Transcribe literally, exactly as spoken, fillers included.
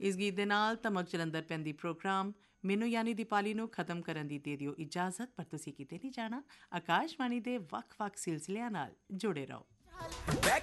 ਇਸ ਗੀਤ ਦੇ ਨਾਲ ਧਮਕ ਜਲੰਧਰ ਪੈਂਦੀ ਪ੍ਰੋਗਰਾਮ ਮੈਨੂੰ ਯਾਨੀ ਦੀਪਾਲੀ ਨੂੰ ਖਤਮ ਕਰਨ ਦੀ ਦੇ ਦਿਓ ਇਜਾਜ਼ਤ, ਪਰ ਤੁਸੀਂ ਕਿਤੇ ਨਹੀਂ ਜਾਣਾ। ਆਕਾਸ਼ਵਾਣੀ ਦੇ ਵੱਖ ਵੱਖ ਸਿਲਸਿਲਿਆਂ ਨਾਲ ਜੁੜੇ ਰਹੋ।